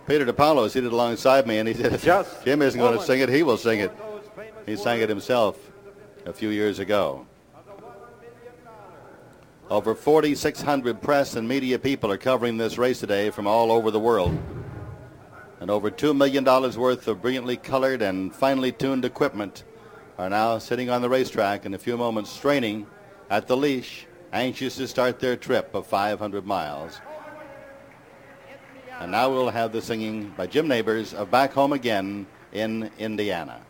Peter DiPaolo is seated alongside me, and he said, Just Jim isn't going to sing it, he will sing it. for those famous He sang it himself a few years ago. Over 4,600 press and media people are covering this race today from all over the world. And over $2 million worth of brilliantly colored and finely tuned equipment are now sitting on the racetrack in a few moments, straining at the leash, anxious to start their trip of 500 miles. And now we'll have the singing by Jim Nabors of Back Home Again in Indiana.